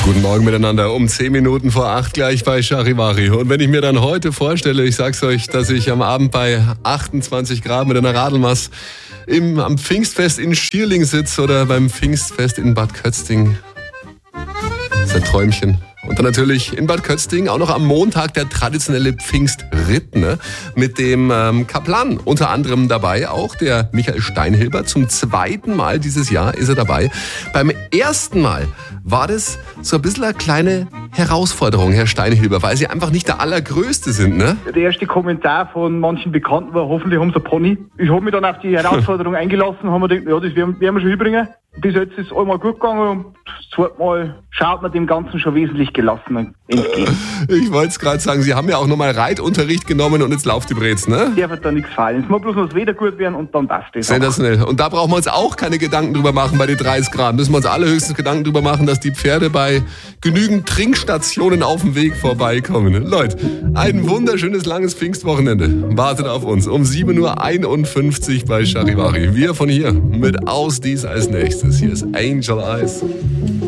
Guten Morgen miteinander, um 10 Minuten vor 8 gleich bei Charivari. Und wenn ich mir dann heute vorstelle, ich sag's euch, dass ich am Abend bei 28 Grad mit einer Radelmaß am Pfingstfest in Schierling sitze oder beim Pfingstfest in Bad Kötzting. Das ist ein Träumchen. Und dann natürlich in Bad Kötzting auch noch am Montag der traditionelle Pfingstritt, ne? Mit dem Kaplan unter anderem dabei, auch der Michael Steinhilber. Zum zweiten Mal dieses Jahr ist er dabei. Beim ersten Mal war das so ein bisschen eine kleine Herausforderung, Herr Steinhilber, weil Sie einfach nicht der Allergrößte sind, ne? Der erste Kommentar von manchen Bekannten war, hoffentlich haben sie ein Pony. Ich habe mich dann auf die Herausforderung eingelassen, haben mir gedacht, ja, das werden wir schon hinbringen. Bis jetzt ist es einmal gut gegangen und das zweite Mal schaut man dem Ganzen schon wesentlich gelassener entgegen. Ich wollte es gerade sagen, Sie haben ja auch nochmal Reitunterricht genommen und jetzt lauft die Brez, ne? Darf da nichts fallen. Es muss bloß noch das Wetter gut werden und dann passt das. Sensationell. Und da brauchen wir uns auch keine Gedanken drüber machen bei den 30 Grad. Müssen wir uns allerhöchstens Gedanken drüber machen, dass die Pferde bei genügend Trinkstationen auf dem Weg vorbeikommen. Leute, ein wunderschönes langes Pfingstwochenende wartet auf uns um 7.51 Uhr bei Charivari. Wir von hier mit Aus Dies als nächstes. Hier ist Angel Eyes.